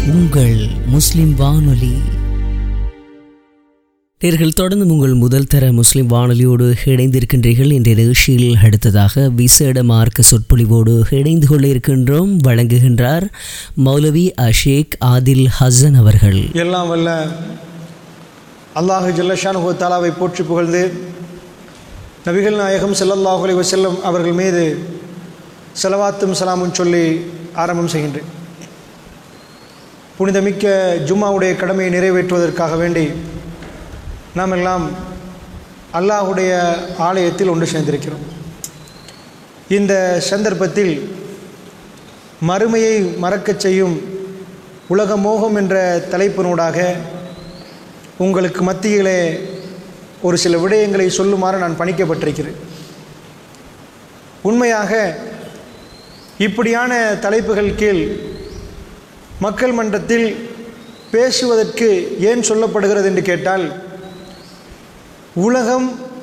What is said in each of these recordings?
உங்கள் முஸ்லிம் வானொலி. நேர்கள் தொடர்ந்து உங்கள் முதல் தர முஸ்லிம் வானொலியோடு இணைந்திருக்கின்றீர்கள். இன்றைய நிகழ்ச்சியில் அடுத்ததாக விசேட மார்க்க சொற்பொழிவோடு இணைந்து கொள்ள இருக்கின்றோம். வழங்குகின்றார் மௌலவி ஷேக் ஆதில் ஹசன் அவர்கள். எல்லாம் வல்ல அல்லாஹ் ஜல்லஷானுஹு தஆலாவை போற்றி புகழ்ந்து நபிகள் நாயகம் ஸல்லல்லாஹு அலைஹி வஸல்லம் அவர்கள் மீது ஸலவாத்தும் ஸலாமும் சொல்லி ஆரம்பம் செய்கின்றேன். புனிதமிக்க ஜும்மாவுடைய கடமையை நிறைவேற்றுவதற்காக வேண்டி நாம் எல்லாம் அல்லாஹுடைய ஆலயத்தில் ஒன்று சேர்ந்திருக்கிறோம். இந்த சந்தர்ப்பத்தில் மறுமையை மறக்கச் செய்யும் உலக மோகம் என்ற தலைப்பினூடாக உங்களுக்கு மத்தியிலே ஒரு சில விடயங்களை சொல்லுமாறு நான் பணிக்கப்பட்டிருக்கிறேன். உண்மையாக இப்படியான தலைப்புகள் கீழ் மக்கள் மன்றத்தில் பேசுவதற்கு ஏன் சொல்லப்படுகிறது என்று கேட்டால், உலகம்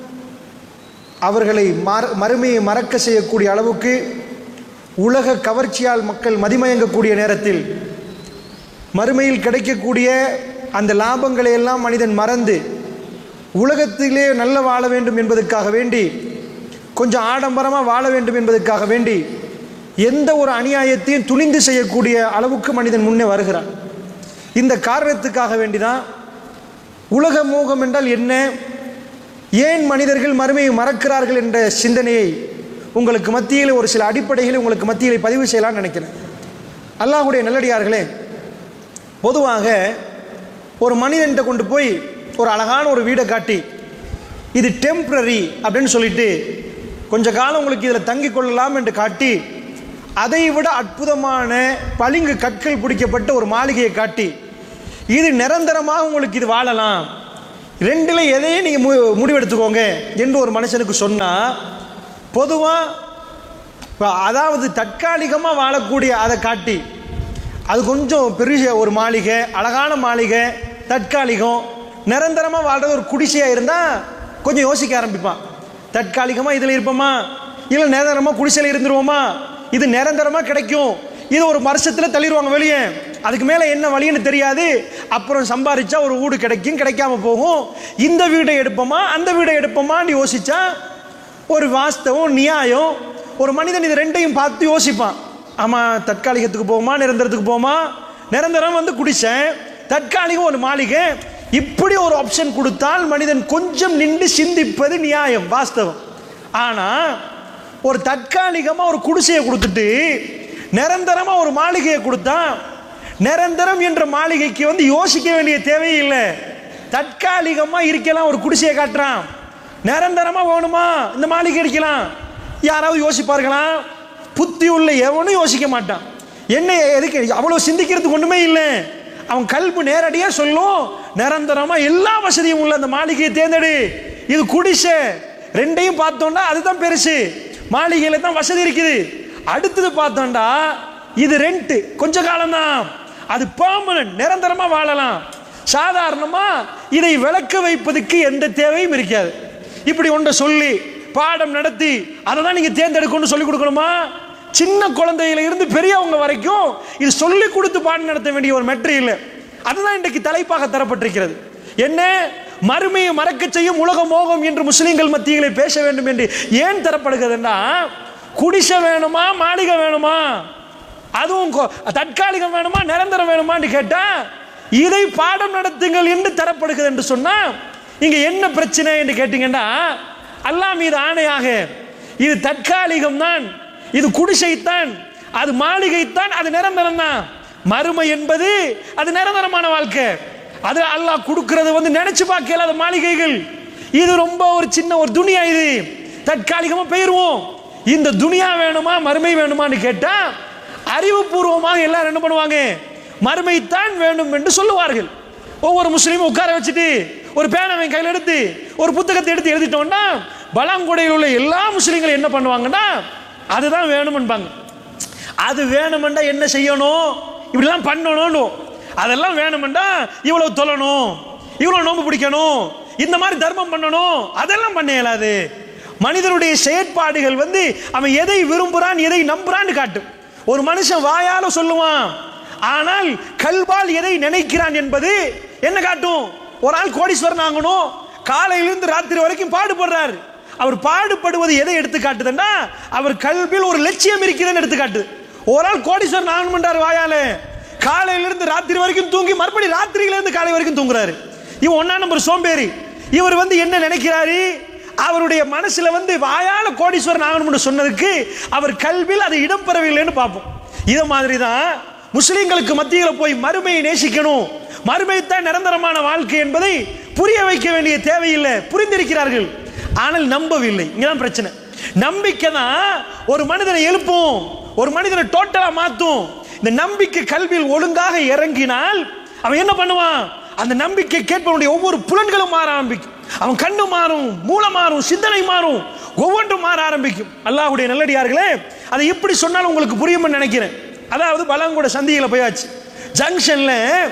அவர்களை மறுமையை மறக்க செய்யக்கூடிய அளவுக்கு உலக கவர்ச்சியால் மக்கள் மதிமயங்கக்கூடிய நேரத்தில் மறுமையில் கிடைக்கக்கூடிய அந்த லாபங்களை எல்லாம் மனிதன் மறந்து உலகத்திலே நல்ல வாழ வேண்டும் என்பதற்காக வேண்டி, கொஞ்சம் ஆடம்பரமாக வாழ வேண்டும் என்பதற்காக வேண்டி எந்த ஒரு அநியாயத்தையும் துணிந்து செய்யக்கூடிய அளவுக்கு மனிதன் முன்னே வருகிறான். இந்த காரணத்துக்காக வேண்டிதான் உலக மோகம் என்றால் என்ன, ஏன் மனிதர்கள் மறுமையை மறக்கிறார்கள் என்ற சிந்தனையை உங்களுக்கு மத்தியில் ஒரு சில அடிப்படைகளை உங்களுக்கு மத்தியில் பதிவு செய்யலாம்னு நினைக்கிறேன். அல்லாஹ்வுடைய நல்லடியார்களே, பொதுவாக ஒரு மனிதன்கிட்ட கொண்டு போய் ஒரு அழகான ஒரு வீடை காட்டி இது டெம்பரரி அப்படின்னு சொல்லிட்டு கொஞ்ச காலம் உங்களுக்கு இதில் தங்கிக் கொள்ளலாம் என்று காட்டி, அதை விட அற்புதமான பளிங்கு கற்கள் பிடிக்கப்பட்ட ஒரு மாளிகையை காட்டி இது நிரந்தரமாக உங்களுக்கு இது வாழலாம், ரெண்டில் எதையும் நீங்கள் முடிவெடுத்துக்கோங்க என்று ஒரு மனுஷனுக்கு சொன்னால், பொதுவாக அதாவது தற்காலிகமாக வாழக்கூடிய அதை காட்டி அது கொஞ்சம் பெரிய ஒரு மாளிகை, அழகான மாளிகை, தற்காலிகம், நிரந்தரமாக வாழ்றது ஒரு குடிசையாக இருந்தால் கொஞ்சம் யோசிக்க ஆரம்பிப்பான். தற்காலிகமாக இதில் இருப்போமா, இல்லை நிரந்தரமாக குடிசையில் இருந்துருவோமா, இது நிரந்தரமாக கிடைக்கும், இது ஒரு வருஷத்தில் தள்ளிடுவாங்க வெளியே, அதுக்கு மேலே என்ன வழின்னு தெரியாது, அப்புறம் சம்பாதிச்சா ஒரு வீடு கிடைக்கும், கிடைக்காம போகும், இந்த வீடை எடுப்போமா அந்த வீடை எடுப்போமான்னு யோசிச்சா ஒரு வாஸ்தவம் நியாயம். ஒரு மனிதன் இது ரெண்டையும் பார்த்து யோசிப்பான். ஆமாம், தற்காலிகத்துக்கு போகுமா நிரந்தரத்துக்கு போகுமா, நிரந்தரம் வந்து குடிசேன், தற்காலிகம் ஒரு மாளிகை, இப்படி ஒரு ஆப்ஷன் கொடுத்தால் மனிதன் கொஞ்சம் நின்று சிந்திப்பது நியாயம், வாஸ்தவம். ஆனால் ஒரு தற்காலிகமாக ஒரு குடிசையை கொடுத்துட்டு நிரந்தரமாக ஒரு மாளிகையை கொடுத்தா, நிரந்தரம் என்ற மாளிகைக்கு வந்து யோசிக்க வேண்டிய தேவையில்லை. தற்காலிகமாக இருக்கலாம் ஒரு குடிசையை காட்டுறான், நிரந்தரமாக வேணுமா இந்த மாளிகை அடிக்கலாம், யாராவது யோசிப்பார்களா? புத்தி உள்ள எவனும் யோசிக்க மாட்டான். என்ன எதுக்கு அவ்வளோ சிந்திக்கிறதுக்கு ஒன்றுமே இல்லை. அவன் கல்பு நேரடியாக சொல்லும், நிரந்தரமாக எல்லா வசதியும் உள்ள அந்த மாளிகையை தேர்ந்தெடு, இது குடிசை, ரெண்டையும் பார்த்தோம்னா அதுதான் பெருசு, மாளிகையில் தான் வசதி இருக்குது. அடுத்தது பார்த்தோம்டா இது ரெண்ட், கொஞ்ச காலம்தான், அது பெர்மனன்ட், நிரந்தரமாக வாழலாம். சாதாரணமாக இதை விளக்க வைப்பதுக்கு எந்த தேவையும் இருக்காது. இப்படி ஒன்றை சொல்லி பாடம் நடத்தி அதை தான் நீங்கள் தேர்ந்தெடுக்கணும்னு சொல்லிக் கொடுக்கணுமா? சின்ன குழந்தையில இருந்து பெரியவங்க வரைக்கும் இது சொல்லி கொடுத்து பாடம் நடத்த வேண்டிய ஒரு மெட்ரி இல்லை. அதுதான் இன்றைக்கு தலைப்பாக தரப்பட்டிருக்கிறது. என்ன, மறுமையை மறக்க செய்யும் உலக மோகம் என்று முஸ்லிம்கள் மத்தியிலே பேச வேண்டும் என்று ஏன் தரப்படுகிறதுன்னா, குடிசை வேணுமா மாளிகை வேணுமா, அதுவும் தற்காலிகம் வேணுமா நிரந்தரம் வேணுமான்னு கேட்டா இதை பாடம் நடத்துங்கள் என்று தரப்படுகிறது என்று சொன்னா, இங்க என்ன பிரச்சனை என்று கேட்டீங்கன்னா, அல்லாஹ் மீது ஆணையாக இது தற்காலிகம் தான், இது குடிசைத்தான், அது மாளிகைத்தான், அது நிரந்தரம் தான். மறுமை என்பது அது நிரந்தரமான வாழ்க்கை. அது அல்லாஹ் கொடுக்கிறது வந்து நினைச்சு பார்க்கல அது மாளிகைகள். இது ரொம்ப ஒரு சின்ன ஒரு துனியா, இது தற்காலிகமாக போயிடுவோம். இந்த துனியா வேணுமா மறுமை வேணுமான்னு கேட்டா அறிவுபூர்வமாக எல்லாரும் என்ன பண்ணுவாங்க, மறுமைத்தான் வேண்டும் என்று சொல்லுவார்கள். ஒவ்வொரு முஸ்லீமும் உட்கார வச்சுட்டு ஒரு பேனாவை கையில் எடுத்து ஒரு புத்தகத்தை எடுத்து எழுதிட்டோம்னா பலாங்குடையில் உள்ள எல்லா முஸ்லீம்களும் என்ன பண்ணுவாங்கன்னா அதுதான் வேணும்பாங்க. அது வேணுமெண்டா என்ன செய்யணும், இப்படிலாம் பண்ணணும், அதெல்லாம் வேணுமெண்டா இவ்வளவு தொழணும், இவ்வளவு நோம்பு பிடிக்கணும், இந்த மாதிரி தர்மம் பண்ணணும், அதெல்லாம் பண்ண இயலாது. மனிதனுடைய செயற்பாடுகள் வந்து அவன் எதை விரும்புறான் எதை நம்புறான்னு காட்டும். ஒரு மனுஷன் வாயால சொல்லுவான் ஆனால் கல்வால் எதை நினைக்கிறான் என்பது என்ன காட்டும்? ஒரு ஆள் கோடீஸ்வரன் ஆகணும், காலையிலிருந்து ராத்திரி வரைக்கும் பாடுபடுறார். அவர் பாடுபடுவது எதை எடுத்து காட்டுதுன்னா, அவர் கல்வியில் ஒரு லட்சியம் இருக்கிறதுன்னு எடுத்து காட்டுது. ஒரு ஆள் கோடீஸ்வரன் ஆகணும்ன்றார் வாயால, காலையிலிருந்து ராத்திரி வரைக்கும் தூங்கி மறுபடியும் ராத்திரியிலிருந்து காலை வரைக்கும் தூங்குறாரு. இவன் 1 நம்பர் சோம்பேறி. இவர் என்ன நினைக்கிறாரு? அவருடைய மனசுல வாயால கோடீஸ்வரன் ஆகணும்னு சொன்னதுக்கு அவர் கல்வியில் அது இடம் பெறவில்லைன்னு பார்ப்போம். இதை மாதிரி தான் முஸ்லிம்களுக்கு மத்தியில் போய் மறுமையை நேசிக்கணும், மறுமை தான் நிரந்தரமான வாழ்க்கை என்பதை புரிய வைக்க வேண்டிய தேவையில்லை. புரிந்திருக்கிறார்கள், ஆனால் நம்பவில்லை. இங்கதான் பிரச்சனை. நம்பிக்கை தான் ஒரு மனிதனை எழுப்பும், ஒரு மனிதனை டோட்டலா மாத்தும். இந்த நம்பிக்கை கல்வியில் ஒழுங்காக இறங்கினால் அவன் என்ன பண்ணுவான்? அந்த நம்பிக்கை கேட்பவனுடைய ஒவ்வொரு புலன்களும் மாற ஆரம்பிக்கும். அவன் கண்ணு மாறும், மூளை மாறும், சிந்தனை மாறும், ஒவ்வொன்றும் மாற ஆரம்பிக்கும். அல்லாஹ்வுடைய நல்லடியார்களே, அதை எப்படி சொன்னாலும் உங்களுக்கு புரியும்னு நினைக்கிறேன். அதாவது பலங்கொடை சந்தியில போயாச்சு. ஜங்ஷன்ல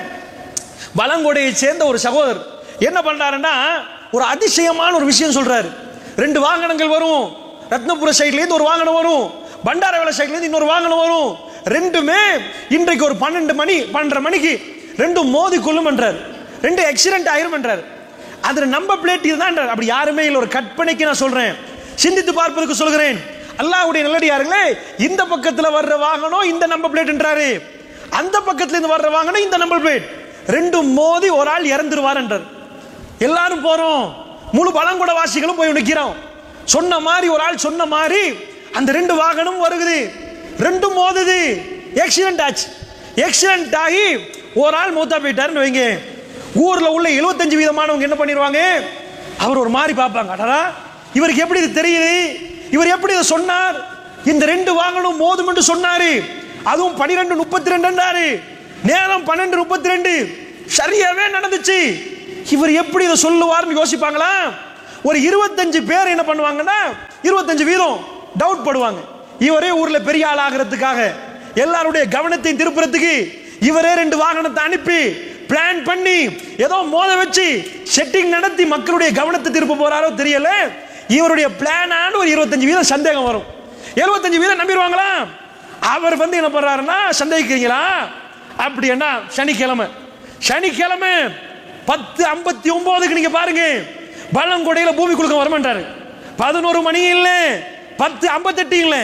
பலங்கொடையை சேர்ந்த ஒரு சகோதரர் என்ன பண்றாருன்னா, ஒரு அதிசயமான ஒரு விஷயம் சொல்றாரு. 2 வாகனங்கள் வரும், ரத்னபுர சைட்ல இருந்து ஒரு வாகனம் வரும், பண்டாரவேல சைட்ல இருந்து இன்னொரு வாகனம் வரும். ரெண்டுமே இன்றைக்கு ஒரு 12:30 மணிக்கு ரெண்டும் மோதி கொள்ளும் என்றார். 2 ஆக்சிடென்ட் ஆயிரும் என்றார். அதுல நம்பர் பிளேட் இதுதான். அப்படி யாருமே இல்லை, ஒரு கற்பனைக்கு நான் சொல்றேன், சிந்தித்து பார்ப்பதற்கு சொல்கிறேன். அல்லாஹ்வுடைய நல்லடியார்களே, இந்த பக்கத்துல வர்ற வாகனம் இந்த நம்பர் பிளேட் என்றாரு, அந்த பக்கத்துல இருந்து வர்ற வாகனம் இந்த நம்பர் பிளேட், ரெண்டும் மோதி ஒரு ஆள் இறந்துருவார் என்றார். எல்லாரும் போறோம், முழு பலங்கொடை வாசிகளும் போய் நிக்கிறோம். சொன்ன மாதிரி ஒரு ஆள் சொன்ன மாதிரி அந்த 2 வாகனம் வருகுது, ரெண்டும் மோதுது, ஆக்சிடென்ட் ஆச்சு. ஆக்சிடென்ட் ஆகி ஒரு ஆள் மூத்தா போயிட்டாருன்னு வைங்க. ஊர்ல உள்ள 75% என்ன பண்ணிடுவாங்க? அவர் ஒரு மாதிரி பார்ப்பாங்க, அடடா இவருக்கு எப்படி இது தெரியுது, இவர் எப்படி இதை சொன்னார், இந்த 2 வாகனம் மோதும் என்று சொன்னாரு, அதுவும் 12:32 நேரம் 12:32 சரியாவே நடந்துச்சு, இவர் எப்படி இதை சொல்லுவார்னு யோசிப்பாங்களா? ஒரு 25 பேர் என்ன பண்ணுவாங்கன்னா, 25% டவுட் படுவாங்க. இவரே ஊர்ல பெரிய ஆள் ஆகிறதுக்காக, எல்லாருடைய கவனத்தையும் திருப்புறதுக்கு இவரே 2 வாகனத்தை அனுப்பி பிளான் பண்ணி ஏதோ மோத வச்சு செட்டிங் நடத்தி மக்களுடைய கவனத்தை திருப்ப போறாரோ தெரியல. இவருடைய பிளானான ஒரு 25% சந்தேகம் வரும், 75% நம்பிடுவாங்களா? அவர் என்ன பண்றாருன்னா, சந்தேகிக்கிறீங்களா அப்படின்னா சனிக்கிழமை 10:59 நீங்க பாருங்க, பலங்கொடையில பூமி குலுக்கம் வரமாட்டாரு. 11 மணி இல்ல, 10:58 இல்ல,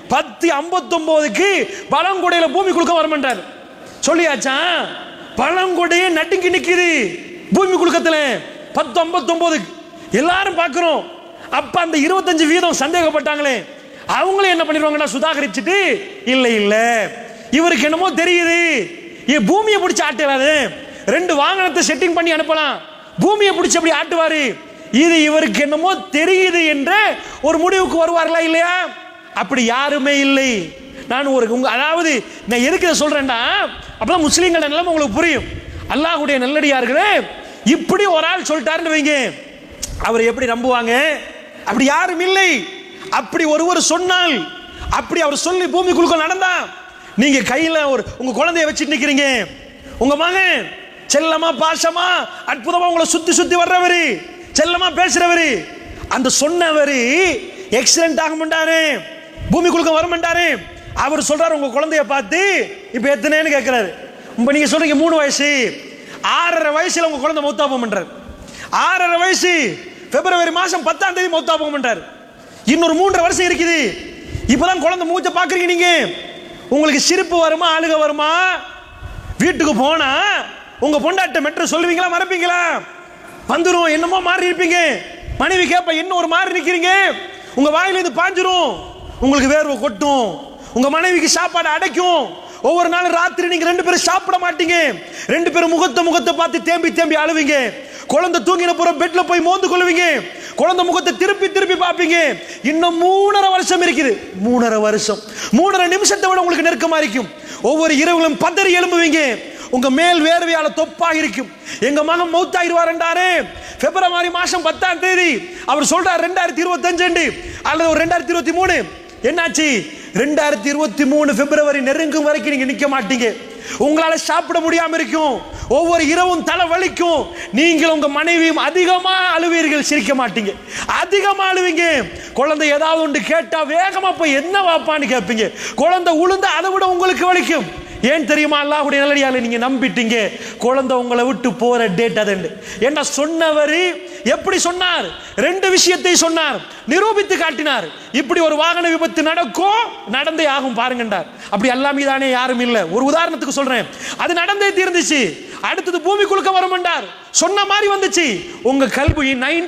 10:59 பலங்கொடையில பூமி குலுக்கம் வரமாட்டாரு. சொல்லியாச்சா? பழங்கொடையே நட்டுங்கி நிக்குது பூமி குலுக்கத்துல 10:59 எல்லாரும் பார்க்கிறோம். அப்ப அந்த 25% சந்தேகப்பட்டாங்களே, அவங்களே என்ன பண்ணிடுவாங்கன்னா சுதாகரிச்சுட்டு, இல்ல இல்ல இவருக்கு என்னமோ தெரியுது, பூமியை பிடிச்சி ஆட்டலாது, 2 வாகனத்தை செட்டிங் பண்ணி அனுப்பலாம், பூமியை பிடிச்சி அப்படி ஆட்டுவாரு, இது இவருக்கு என்னமோ தெரியுது என்ற ஒரு முடிவுக்கு வருவார்களா இல்லையா? அப்படி யாருமே இல்லை. நான் அதாவது நான் எதுக்கு இதை சொல்றேன்டா, அப்பதான் முஸ்லீம்களோட நிலைமை உங்களுக்கு புரியும். அல்லாஹ்வுடைய நல்லடியார்களே, இப்படி ஒரு ஆள் சொல்லிட்டாருன்னு வைங்க, அவர் எப்படி நம்புவாங்க? அப்படி யாரும் இல்லை. அப்படி ஒருவர் சொன்னால், அப்படி அவர் சொல்லி பூமி குலுக்கம் நடந்தா, நீங்க கையில உங்க குழந்தைய வச்சுட்டு நிக்கிறீங்க, உங்க மகன் செல்லமா பாசமா அற்புதமா உங்களை சுத்தி சுத்தி வர்றவரு, செல்லமா பேசுறவரு, அந்த சொன்னவரு ஆக்சிடென்ட் ஆக மாட்டாரு, பூமி குலுக்கம் வர மாட்டாரு. அவர் சொல்றாரு உங்க குழந்தைய பார்த்து, இப்ப எத்தனைன்னு கேட்கிறாரு. இப்ப நீங்க சொல்றீங்க 3 வயசு, 6.5 வயசுல உங்க குழந்தை மௌத்தாபம் பண்றாரு. 6.5 வயசு பிப்ரவரி மாசம் 10ஆம் தேதி மௌத்தாபம் பண்றாரு. இன்னொரு 3.5 வருஷம் இருக்குது. இப்பதான் குழந்தை மூச்ச பாக்குறீங்க. நீங்க உங்களுக்கு சிரிப்பு வருமா, அழுக வருமா? வீட்டுக்கு போனா உங்க பொண்டாட்ட மெட்ரோ சொல்லுவீங்களா, மறப்பீங்களா? வந்துரும், என்னமோ மாறி இருப்பீங்க. மனைவி கேப்ப என்ன ஒரு மாறி நிக்கிறீங்க, உங்க வாயில இருந்து பாஞ்சிரும், உங்களுக்கு வேர்வை கொட்டும், உங்க மனைவிக்கு சாப்பாடு அடைக்கும். ஒவ்வொரு நாளும் ராத்திரி நீங்க 2 பேரும் சாப்பிட மாட்டீங்க, 2 பேரும் முகத்தை பார்த்து தேம்பி அழுவீங்க. குழந்தை தூங்கின பிறகு பெட்ல போய் மோந்து கொள்வீங்க, குழந்தை முகத்தை திருப்பி பார்ப்பீங்க. இன்னும் 3.5 வருஷம் இருக்குது. 3.5 வருஷம், 3.5 நிமிஷத்தை விட உங்களுக்கு நெருக்கமா இருக்கும். ஒவ்வொரு இரவுகளும் பதறி எழும்புவீங்க, உங்க மேல் வேர்வையால தொப்பாக இருக்கும். எங்க மகன் மௌத்தாயிருவார் பிப்ரவரி மாசம் 10ஆம் தேதி அவர் சொல்றார் 2025 அல்லது ஒரு 2023. என்னாச்சு? 2023 பிப்ரவரி நெருங்கும் வரைக்கும் நீங்க நிக்க மாட்டீங்க. உங்களால சாப்பிட முடியாம இருக்கும், ஒவ்வொரு இரவும் தலை வலிக்கும். நீங்கள் உங்க மனைவியும் அதிகமா அழுவீர்கள், சிரிக்க மாட்டீங்க, அதிகமா அழுவீங்க. குழந்தை ஏதாவது ஒன்று கேட்டா வேகமா போய் என்ன வாப்பான்னு கேட்பீங்க. குழந்தை உளுந்து அதை விட உங்களுக்கு வலிக்கும். ஏன் தெரியுமா? அல்லாஹ்வுடைய நல்லடியார்களே, நீங்க நம்பிட்டீங்க குழந்தை உங்களை விட்டு போற டேட் அது என்ன சொன்னவர் எப்படி சொன்னார்? ரெண்டு விஷயத்தை சொன்னார், நிரூபித்து காட்டினார். இப்படி ஒரு வாகன விபத்து நடக்கும், நடந்தே ஆகும் பாருங்கண்டார். அப்படி அல்லா மீதானே யாரும் இல்லை. ஒரு உதாரணத்துக்கு சொல்றேன், அது நடந்தே தீர்ந்துச்சு. அடுத்தது பூமி குலுக்க வரும் என்றார், சொன்ன மாதிரி வந்துச்சு. உங்க கல்வி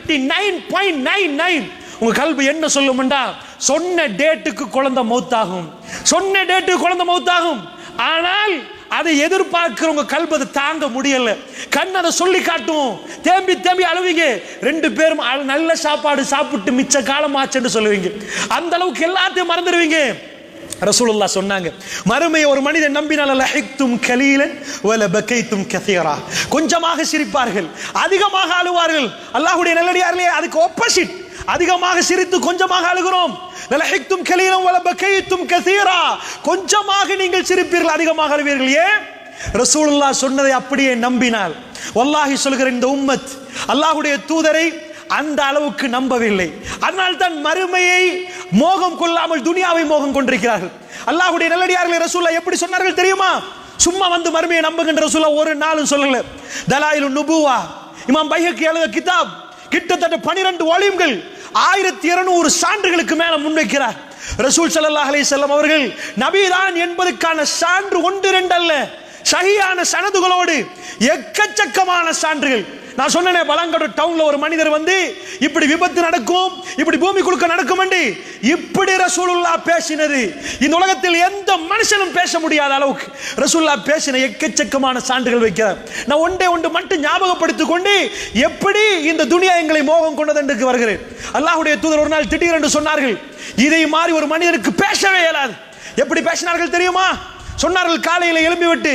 99.99 உங்க கல்வி என்ன சொல்லும்டா, சொன்ன டேட்டுக்கு குழந்தை மௌத்தாகும், சொன்ன டேட்டுக்கு குழந்தை மௌத்தாகும். ஆனால் அதை எதிர்பார்க்கிறவங்க கல்வி அதை தாங்க முடியல. கண் அதை சொல்லி காட்டும், தேம்பி தேம்பி அழுவீங்க. ரெண்டு பேரும் நல்ல சாப்பாடு சாப்பிட்டு மிச்ச காலம் ஆச்சுன்னு சொல்லுவீங்க. அந்த அளவுக்கு எல்லாத்தையும் மறந்துடுவீங்க. ரசூலுல்லாஹ் சொன்னாங்க, மறுமையை ஒரு மனிதன் நம்பினால் லஹிக்தும் கலீலன் வல பகைத்தும் கஸீரா, கொஞ்சமாக சிரிப்பார்கள், அதிகமாக அழுவார்கள். அல்லாஹ்வுடைய நல்லடியார்களே, அதுக்கு ஆப்போசிட், அதிகமாக சிரித்து கொஞ்சமாக அழுகிறோம். லஹிக்தும் கலீலன் வல பகைத்தும் கஸீரா, கொஞ்சமாக நீங்கள் சிரிப்பீர்கள், அதிகமாக அழுவீர்கள். ஏன்? ரசூலுல்லாஹ் சொன்னதை அப்படியே நம்பினால். வல்லாஹி சொல்கிற இந்த உம்மத் அல்லாஹ்வுடைய தூதரை அந்த அளவுக்கு நம்பவில்லை. அதனால் தான் மறுமையை மோகம் கொள்ளாமல் துனியாவை மோகம் கொண்டிருக்கிறார்கள். அல்லாஹ்வுடைய நல்லடியார்களே, ரசூலுல்லாஹ் எப்படி சொன்னார்கள் தெரியுமா? சும்மா வந்து மறுமையை நம்புகின்ற ரசூலுல்லாஹ் ஒரு நாளும் சொல்லல. தலாயிலுன் நுபுவா, இமாம் பைஹக்கி எழுதிய கிதாப், கிட்டத்தட்ட 12 வால்யூம்கள், 1200 சான்றுகளுக்கு மேல முன்வைக்கிறார். ரசூல் ஸல்லல்லாஹு அலைஹி வஸல்லம் அவர்கள் நபிதான் என்பதற்கான சான்று 1-2 அல்ல, ஸஹீஹான சனதுகளோடு எக்கச்சக்கமான சான்றுகள். நான் சொன்னேனே, பலங்கடு டவுன்ல ஒரு மனிதர் வந்து இப்படி விபத்து நடக்கும், இப்படி பூமி குலுக்க நடக்கும் என்று இப்படி ரசூலுல்லாஹ் பேசினது இந்த உலகத்தில் எந்த மனுஷனும் பேச முடியாத அளவுக்கு ரசூலுல்லாஹ் பேசின எக்கச்சக்கமான சான்றுகள் வைக்கிறார். நான் ஒன்று மட்டும் ஞாபகப்படுத்திக் கொண்டு எப்படி இந்த துனியா எங்களை மோகம் கொண்டது என்று வருகிறேன். அல்லாஹ்வுடைய தூதர் ஒரு நாள் திடீரென்று சொன்னார்கள், இதை மாதிரி ஒரு மனிதருக்கு பேசவே இயலாது. எப்படி பேசினார்கள் தெரியுமா? சொன்னார்கள், காலையில் எழும்பி விட்டு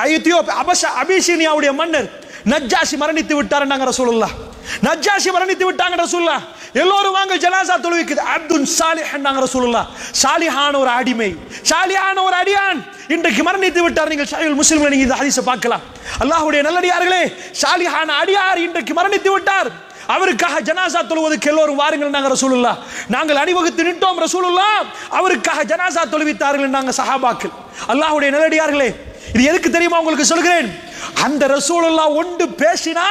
அபிசீனியாவுடைய மன்னர் நஜ்ஜாஷி மரணித்து விட்டார் ரசூலுல்லாஹ். நஜ்ஜாஷி மரணித்து விட்டாங்க ரசூலுல்லாஹ். எல்லோரும் வாங்க ஜனாசா தொழுவிக்கு. அப்துல் சாலிஹ் ரசூலுல்லாஹ், சாலிஹான ஒரு அடிமை, சாலிஹான ஒரு அடியான் இன்றைக்கு மரணித்து விட்டார். நீங்கள் சஹீஹுல் முஸ்லிம்ல நீங்க இந்த ஹதீஸை பார்க்கலாம். அல்லாஹ்வுடைய நல்லடியார்களே, சாலிஹான அடியார் இன்றைக்கு மரணித்து விட்டார். அவருக்காக ஜனாசா தொழுவதற்கு எல்லோரும் வாருங்கள் நாங்க ரசூலுல்லாஹ். நாங்கள் அணிவகுத்து நின்றோம் ரசூலுல்லாஹ், அவருக்காக ஜனாசா தொழுவித்தார்கள் நாங்க சஹாபாக்கள். அல்லாஹ்வுடைய நல்லடியார்களே, இது எதுக்கு தெரியுமா உங்களுக்கு சொல்கிறேன்? அந்த ரசூலுல்லாஹ் ஒன்று பேசினா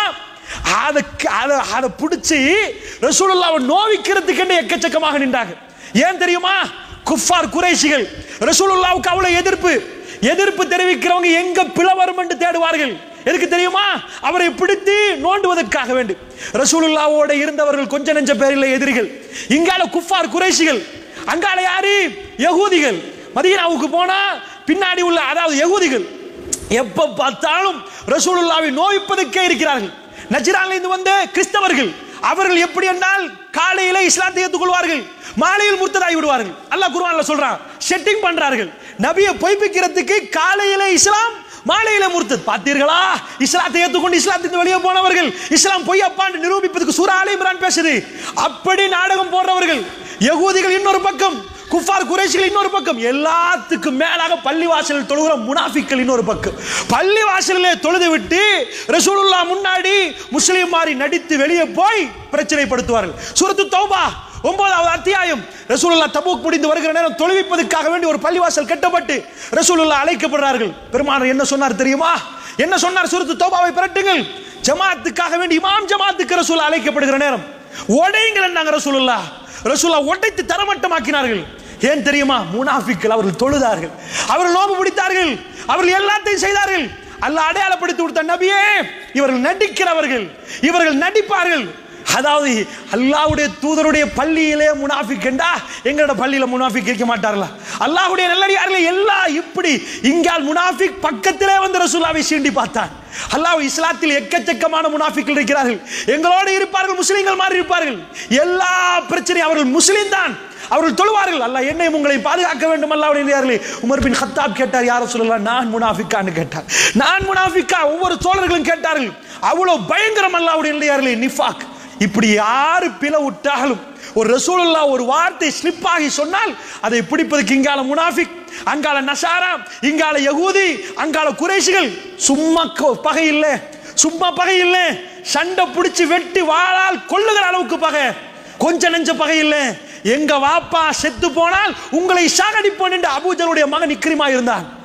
அதை பிடிச்சி ரசூலுல்லாஹ் நோவிக்கிறதுக்கு எக்கச்சக்கமாக நின்றாங்க. ஏன் தெரியுமா? குஃபார் குறைஷிகள் ரசூலுல்லாஹ்வுக்கு அவ்வளவு எதிர்ப்பு தெரிவிக்கிறவங்க எங்க பிளவரும் என்று தேடுவார்கள். எதுக்கு தெரியுமா? அவரை பிடித்து நோண்டுவதற்காக வேண்டி. ரசூலுல்லாஹ்வோட இருந்தவர்கள் கொஞ்ச நெஞ்ச பேரில் எதிரிகள். இங்கால குஃபார் குறைஷிகள், அங்கால யாரு? யகூதிகள். மதீனாவுக்கு போனா பின்னாடி உள்ள, அதாவது யகூதிகள் எப்ப பார்த்தாலும் ரசூலுல்லாஹ்வை நோய்ப்பதற்கே இருக்கிறார்கள். நஜ்ரான்ல இருந்து வந்த கிறிஸ்தவர்கள், அவர்கள் எப்படி என்றால் காலையில இஸ்லாத்தை ஏற்றுக்கொள்வார்கள், மாலையில் முர்த்ததாகி விடுவார்கள். அல்லாஹ் குர்ஆன்ல சொல்றான், செட்டிங் பண்றார்கள். நபியை பொய்ப்பிக்கிறதுக்கு காலையில இஸ்லாம், மாலையில முர்த்தத். பார்த்தீர்களா? இஸ்லாத்தை ஏற்றுக்கொண்டு இஸ்லாத்திலிருந்து வெளியே போனவர்கள் இஸ்லாம் பொய்யப்பான்னு நிரூபிப்பதற்கு சூரா ஆல இம்ரான் பேசுது. அப்படி நாடகம் போடுறவர்கள் யகூதிகள் இன்னொரு பக்கம், குஃபார் குறைஷிகள் இன்னொரு பக்கம், எல்லாத்துக்கும் மேலாக பள்ளிவாசலில் தொழுகிற முனாஃபிக்கள் இன்னொரு பக்கம். பள்ளிவாசலிலே தொழுது விட்டு ரசூலுல்லாஹ் முன்னாடி முஸ்லிம் மாதிரி நடித்து வெளியே போய் பிரச்சனைப்படுத்துவார்கள். சூரத்து தௌபா 9வது அத்தியாயம். ரசூலுல்லாஹ் தபூக் முடிந்து வருகிற நேரம் தொழுவிப்பதற்காக வேண்டி ஒரு பள்ளிவாசல் கட்டப்பட்டு ரசூலுல்லாஹ் அழைக்கப்படுறார்கள். பெருமானார் என்ன சொன்னார் தெரியுமா? என்ன சொன்னார்? சூரத்து தௌபாவை பிரட்டுங்கள். ஜமாத்துக்காக வேண்டி இமாம் ஜமாத்துக்கு ரசூலுல்லாஹ் அழைக்கப்படுகிற நேரம் உடையுங்கள் என்றாங்க ரசூலுல்லாஹ். ரசூலுல்லாஹ் உடைத்து தரமட்டமாக்கினார்கள். ஏன் தெரியுமா? முனாஃபிக்கள். அவர்கள் தொழுதார்கள், அவர்கள் நோன்பு பிடித்தார்கள், அவர்கள் எல்லாத்தையும் செய்தார்கள். அல்லாஹ் அடையாளப்படுத்தி கொடுத்த நபியே, இவர்கள் நடிக்கிறவர்கள், இவர்கள் நடிப்பார்கள். அதாவது அல்லாஹ்வுடைய தூதருடைய பள்ளியிலே முனாஃபிக் என்றா எங்களோட பள்ளியில முனாஃபிக் இருக்க மாட்டார்களா? அல்லாஹ்வுடைய நல்லடியார்களே, எல்லாம் இப்படி. இங்கால் முனாஃபிக் பக்கத்திலே வந்து ரசூலுல்லாஹ்வை சீண்டி பார்த்தான். அல்லாஹ் இஸ்லாத்தில் எக்கச்சக்கமான முனாஃபிக்கள் இருக்கிறார்கள், எங்களோடு இருப்பார்கள், முஸ்லிம்கள் மாதிரி இருப்பார்கள். எல்லா பிரச்சனையும் அவர்கள் முஸ்லிம் தான், அவர்கள் தொழுவார்கள். அல்லாஹ் என்னையும் உங்களை பாதுகாக்க வேண்டும். அல்லாஹ்வுடைய உமர் பின் கத்தாப் கேட்டார், யார் ரசூலுல்லாஹ், நான் முனாஃபிக்கான்னு கேட்டார். நான் முனாஃபிக்கா? ஒவ்வொரு தோழர்களும் கேட்டார்கள். அவ்வளவு பயங்கரம் அல்லாஹ்வுடைய நிஃபாக். இப்படி யாரு பிளவுட்டாலும் ஒரு ரசூலுல்லாஹ் ஒரு வார்த்தை ஸ்லிப் ஆகி சொன்னால் அதை பிடிப்பதற்கு இங்கால முனாஃபிக், அங்கால நசாரா, இங்கால யகூதி, அங்கால குறைஷிகள். சும்மா பகை இல்லை, சும்மா பகை இல்லை. சண்டை பிடிச்சி வெட்டி வாளால் கொள்ளுகிற அளவுக்கு பகை, கொஞ்ச நெஞ்ச பகை இல்லை. எங்க வாப்பா செத்து போனால் உங்களை சாகடிப்போன் என்று அபூஜலுடைய மகன் இக்ரிமா இருந்தான்.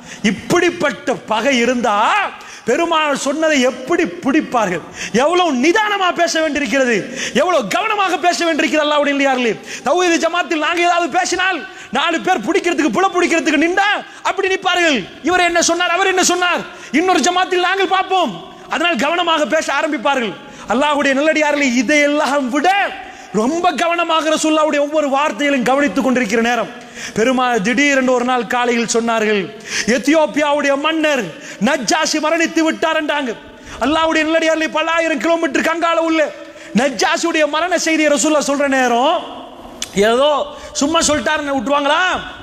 இப்படிப்பட்ட பகை இருந்தா பெருமாள் சொன்னதை எப்படி பிடிப்பார்கள்? எவ்வளவு நிதானமா பேச வேண்டியிருக்கிறது, எவ்வளவு கவனமாக பேச வேண்டியிருக்கிறது. அல்லாஹ்வுடைய இல்லையார்களே, தௌஹீத் ஜமாத்தில் நாங்க ஏதாவது பேசினால் 4 பேர் பிடிக்கிறதுக்கு புல பிடிக்கிறதுக்கு நின்றா அப்படி நிற்பார்கள். இவர் என்ன சொன்னார், அவர் என்ன சொன்னார், இன்னொரு ஜமாத்தில் நாங்கள் பார்ப்போம். அதனால் கவனமாக பேச ஆரம்பிப்பார்கள். அல்லாஹ்வுடைய நல்லடியார்களே, இதையெல்லாம் விட ரொம்ப கவனமாக ரசூலுல்லாஹ்வுடைய ஒவ்வொரு வார்த்தைகளையும் கவனித்துக் கொண்டிருக்கிற நேரம் பெருமாள் திடீரென்று ஒரு நாள் காலையில் சொன்னார்கள், எத்தியோப்பியாவுடைய மன்னர் நஜ்ஜாஷி மரணித்து விட்டார் என்றாங்க. அல்லாஹ்வுடைய நல்லடியார்களே, பல ஆயிரம் கிலோமீட்டர் கங்கால உள்ள நஜ்ஜாஷியுடைய மரண செய்தியை ரசூலுல்லாஹ் சொல்ற நேரம் ஏதோ சும்மா சொல்லிட்டாருன்னு விட்டுருவாங்களா?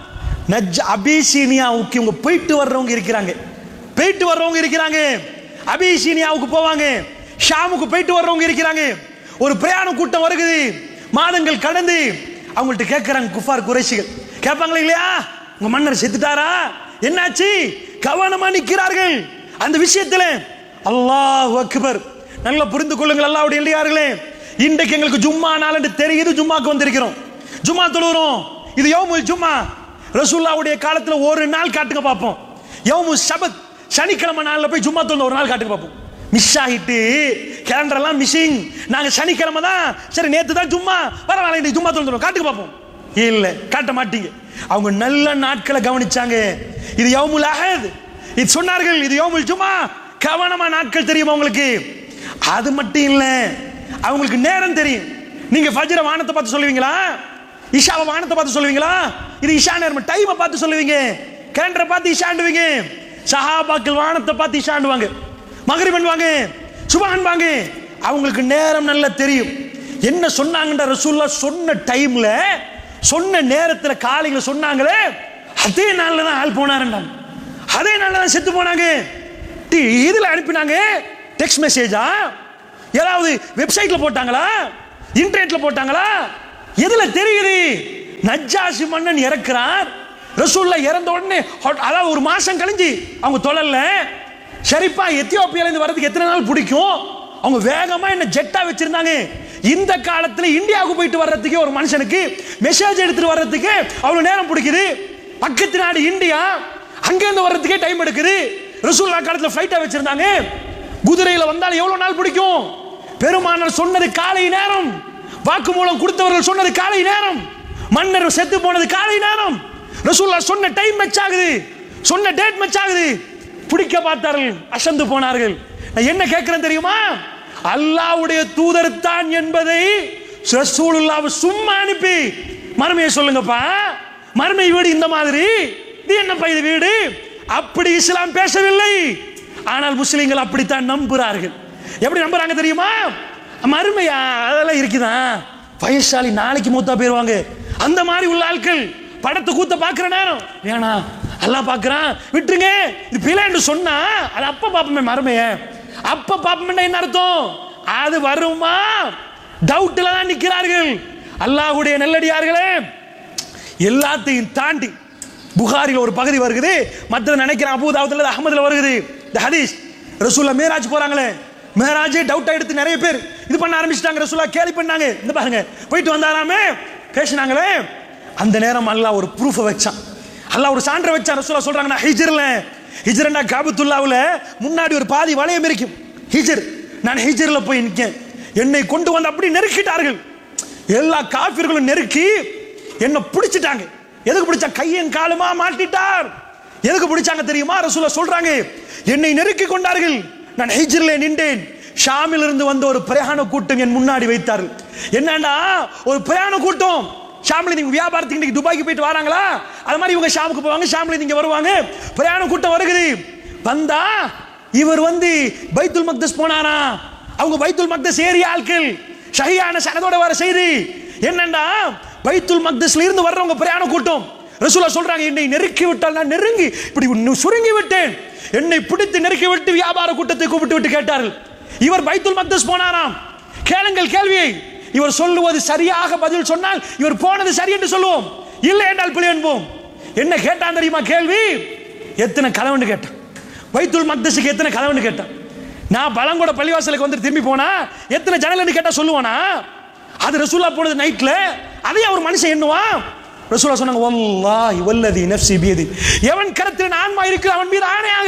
அபிசீனியாவுக்கு இவங்க போயிட்டு வர்றவங்க இருக்கிறாங்க, அபிசீனியாவுக்கு போவாங்க, ஷாமுக்கு போயிட்டு வர்றவங்க இருக்கிறாங்க. ஒரு பிரயாண கூட்டம் வருகுது, மாதங்கள் கடந்து அவங்கள்ட்ட கேட்கிறாங்க குஃபார் குறைஷிகள் கேட்பாங்களே இல்லையா, உங்க மன்னர் செத்துட்டாரா, என்னாச்சு? கவனமா நிற்கிறார்கள் அந்த விஷயத்துல. அல்லாஹ் அக்பர். நல்லா புரிந்து கொள்ளுங்கள் அல்லாஹ்வுடைய இல்லையார்களே, இன்றைக்கு எங்களுக்கு ஜும்மா நாள் என்று தெரியுது, ஜும்மாக்கு வந்திருக்கிறோம், ஜும்மா தொழுகிறோம். இது யௌமுல் ஜும்மா. ரசூலுல்லாஹ்வுடைய காலத்துல ஒரு நாள் காட்டுங்க பார்ப்போம். யௌமு சபத், சனிக்கிழமை நாள்ல போய் ஜும்மா தொழுந்த ஒரு நாள் காட்டுங்க பார்ப்போம். மிஸ் ஆகிட்டு கேலண்டர் எல்லாம் மிஸ்ஸிங், நாங்க சனிக்கிழமை தான், சரி நேத்து தான் ஜும்மா, பரவாயில்ல இன்னைக்கு ஜும்மா தொழுந்துரும், காட்டுங்க பார்ப்போம். இல்ல, காட்ட மாட்டீங்க. அவங்க நல்ல நாட்களை கவனிச்சாங்க. இது யௌமுல் அஹத், இது சொன்னார்கள், இது யௌமுல் ஜும்மா. கவனமா நாட்கள் தெரியும் அவங்களுக்கு. அது மட்டும் இல்ல, அவங்களுக்கு நேரம் தெரியும். நீங்க ஃபஜ்ர வானத்தை பார்த்து சொல்லுவீங்களா, இஷாவை வானத்தை பார்த்து சொல்லுவீங்களா? இது இஷா நேரம், டைமை பார்த்து சொல்லுவீங்க, கேலண்டரை பார்த்து இஷாண்டுவீங்க. சஹாபாக்கள் வானத்தை பார்த்து இஷாண்டுவாங்க, மகரிபன் வாங்க, சுபஹான் வாங்க. அவங்களுக்கு நேரம் நல்லா தெரியும். என்ன சொன்னாங்கன்ற ரசூலுல்லாஹ் சொன்ன டைம்ல, சொன்ன நேரத்துல காலையில சொன்னாங்களே, அதே நாள்ல தான் ஆள் போனாருன்றாங்க, அதே நாள்ல தான் செத்து போனாங்க. இதுல அனுப்பினாங்க, டெக்ஸ்ட் மெசேஜா, ஏதாவது வெப்சைட்ல போட்டாங்களா, இன்டர்நெட்ல போட்டாங்களா, எதுல தெரியுது? நஜ்ஜாஷி மன்னன் இறக்குறார், ரசூலுல்லாஹ் இறந்த உடனே அதாவது ஒரு மாசம் கழிஞ்சு அவங்க தொழல. ஷரீஃபா எத்தியோப்பியால இருந்து வரதுக்கு எத்தனை நாள் பிடிக்கும்? அவங்க வேகமா என்ன ஜெட்டா வச்சிருந்தாங்க. இந்த காலத்துல இந்தியாவுக்கு போயிட்டு வர்றதுக்கு ஒரு மனுஷனுக்கு மெசேஜ் எடுத்துட்டு வர்றதுக்கு அவ்வளவு நேரம் பிடிக்குது. பக்கத்து நாடு இந்தியா, அங்க இருந்து வர்றதுக்கே டைம் எடுக்குது. ரசூலுல்லாஹ் காலத்துல ஃப்ளைட்டா வச்சிருந்தாங்க, குதிரையில வந்தால் எவ்வளவு நாள் பிடிக்கும்? பெருமானார் சொன்னது காலை நேரம், வாக்குமூலம் கொடுத்தவர்கள் சொன்னது காலை நேரம், மன்னர் செத்து போனது காலை நேரம். ரசூலுல்லாஹ் சொன்ன டைம் மேட்ச் ஆகுது, சொன்ன டேட் மேட்ச் ஆகுது. பிடிக்க பார்த்தார்கள், அசந்து போனார்கள். நான் என்ன கேட்கிறேன் தெரியுமா? அல்லாஹ்வுடைய தூதர் தான் என்பதை ரசூலுல்லாஹ் சும்மா அனுப்பி மறுமையை சொல்லுங்கப்பா, மறுமை வீடு இந்த மாதிரி, இது என்னப்பா இது வீடு, அப்படி இஸ்லாம் பேசவில்லை. ஆனால் முஸ்லிம்கள் அப்படித்தான் நம்புறார்கள். எப்படி நம்புறாங்க தெரியுமா? மறுமையா அதெல்லாம் இருக்குதான், வயசாலி நாளைக்கு மூத்தா போயிருவாங்க, அந்த மாதிரி உள்ள ஆட்கள் படத்தை கூத்த பாக்குற நேரம் வேணா, எல்லாம் பாக்குறான் விட்டுருங்க, இது பிள்ளைன்னு சொன்னா அது அப்ப பாப்பமே, மறுமைய அப்ப பாப்பமே. என்ன அர்த்தம்? அது வருமா? டவுட்ல தான் நிக்கிறார்கள். அல்லாஹ்வுடைய நல்லடியார்களே, எல்லாத்தையும் தாண்டி புகாரில் ஒரு பகுதி வருகிறது, மற்ற நினைக்கிறேன் அபூதாவுதுல அஹ்மதுல வருகிறது இந்த ஹதீஸ். ரசூலுல்லாஹ் மேராஜ் போறாங்களே, மேராஜே டவுட் எடுத்து நிறைய பேர் இது பண்ண ஆரம்பிச்சிட்டாங்க. ரசூலுல்லாஹ் கேலி பண்ணாங்க, இந்த பாருங்க போயிட்டு வந்தாராமே, பேசினாங்களே. அந்த நேரம் அல்லாஹ் ஒரு ப்ரூஃப் வச்சான், அல்லாஹ் ஒரு சான்று வச்சான். ரசூலுல்லாஹ் சொல்றாங்க, நான் ஹிஜ்ர்னா காபத்துல்லாவுல முன்னாடி ஒரு பாதி வளையம் இருக்கும் ஹிஜ்ர், நான் ஹிஜ்ர்ல போய் நிற்கேன், என்னை கொண்டு வந்து அப்படி நெருக்கிட்டார்கள். எல்லா காஃபிர்களும் நெருக்கி என்ன பிடிச்சிட்டாங்க. எதுக்கு பிடிச்சா? கையன் காலுமா மாட்டிட்டார். எதுக்கு பிடிச்சாங்க தெரியுமா? ரசூலுல்லாஹ் சொல்றாங்க, என்னை நெருக்கி கொண்டார்கள், நான் ஹிஜ்ரிலே நின்றேன், ஷாமில் இருந்து வந்த ஒரு பிரயாண கூட்டம் என் முன்னாடி வைத்தார்கள். என்னன்னா ஒரு பிரயாண கூட்டம், ஷாம்ல நீங்க வியாபாரத்துக்கு இன்னைக்கு துபாய்க்கு போயிட்டு வராங்களா, அது மாதிரி இவங்க ஷாமுக்கு போவாங்க, ஷாம்ல நீங்க வருவாங்க, பிரயாண கூட்டம் வருகிறது. வந்தா இவர் வந்து பைத்துல் மக்தஸ் போனாரா, அவங்க பைத்துல் மக்தஸ் ஏறிய ஆட்கள், ஷஹீஹான சனதோட வர செய்தி என்னன்னா பைத்துல் மக்தஸ்ல இருந்து வர்றவங்க பிரயாண கூட்டம். ரசூலுல்லாஹ் சொல்றாங்க, என்னை நெருக்கி விட்டால் நான் நெருங்கி இப்படி சுருங்கி விட்டேன், என்னை பிடித்து நெருக்கி விட்டு வியாபார கூட்டத்தை கூப்பிட்டு விட்டு கேட்டார்கள், இவர் பைத்துல் மக்தஸ் போனாராம், கேளுங்கள் கேள்வியை, இவர் சொல்லுவது சரியாக பதில் சொன்னால் இவர் போனது சரி என்று சொல்லுவோம், இல்லை என்றால் பிழை என்போம். என்ன கேட்டான் தெரியுமா கேள்வி? எத்தனை கதவுன்னு கேட்டான், பைத்துல் மக்தஸுக்கு எத்தனை கதவுன்னு கேட்டான். நான் பழங்கோட பள்ளிவாசலுக்கு வந்து திரும்பி போனா எத்தனை ஜன்னல்னு கேட்டா சொல்லுவானா? அது ரசூலுல்லாஹ் போனது நைட்ல, அதையே ஒரு மனுஷன் எண்ணுவான். ரசூலுல்லாஹ் சொன்னாங்க, வல்லாஹி வல்லதி நஃப்ஸி பியதி, எவன் கரத்தில் ஆன்மா இருக்குது அவன் மீது ஆணையாக.